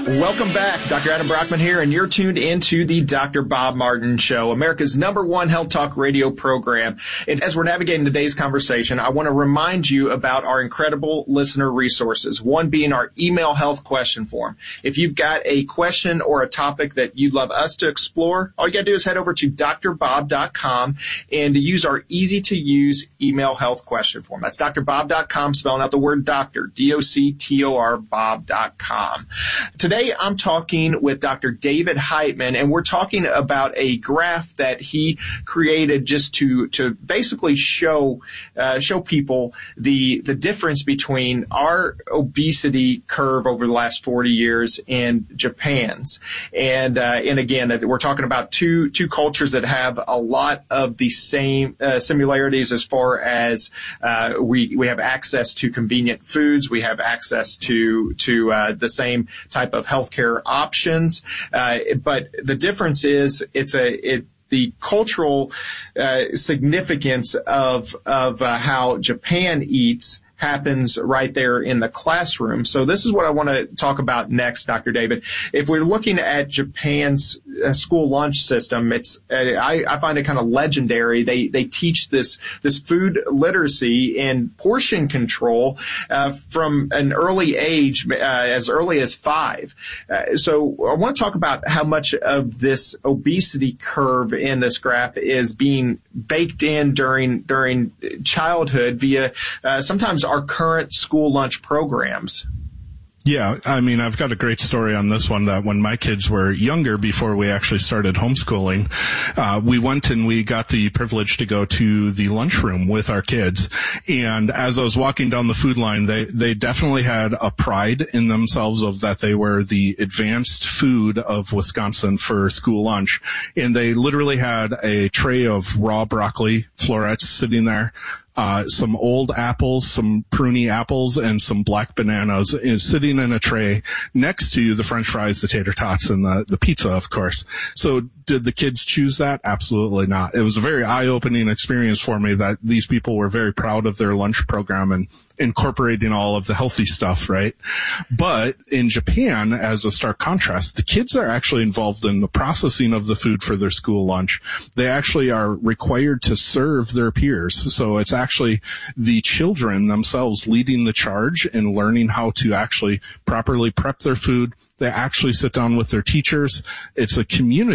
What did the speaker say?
Welcome back. Dr. Adam Brockman here, and you're tuned into the Dr. Bob Martin Show, America's #1 health talk radio program. And as we're navigating today's conversation, I want to remind you about our incredible listener resources, one being our email health question form. If you've got a question or a topic that you'd love us to explore, all you got to do is head over to drbob.com and use our easy-to-use email health question form. That's drbob.com, spelling out the word doctor, D-O-C-T-O-R, bob.com. Today, I'm talking with Dr. David Heitman, and we're talking about a graph that he created just to basically show people the difference between our obesity curve over the last 40 years and Japan's. And again, we're talking about two cultures that have a lot of the same similarities as far as we have access to convenient foods, we have access to the same type of healthcare options, but the difference is the cultural significance of how Japan eats happens right there in the classroom. So this is what I want to talk about next, Dr. David. If we're looking at Japan's school lunch system, I find it kind of legendary. They teach this food literacy and portion control from an early age, as early as 5. So I want to talk about how much of this obesity curve in this graph is being baked in during childhood via sometimes our current school lunch programs. Yeah, I mean, I've got a great story on this one, that when my kids were younger, before we actually started homeschooling, we went and we got the privilege to go to the lunchroom with our kids. And as I was walking down the food line, they definitely had a pride in themselves of that they were the advanced food of Wisconsin for school lunch. And they literally had a tray of raw broccoli florets sitting there. Some old apples, some pruny apples, and some black bananas is sitting in a tray next to the French fries, the tater tots, and the pizza, of course. So did the kids choose that? Absolutely not. It was a very eye-opening experience for me that these people were very proud of their lunch program and incorporating all of the healthy stuff, right? But in Japan, as a stark contrast, the kids are actually involved in the processing of the food for their school lunch. They actually are required to serve their peers. So it's actually the children themselves leading the charge and learning how to actually properly prep their food. They actually sit down with their teachers. It's a community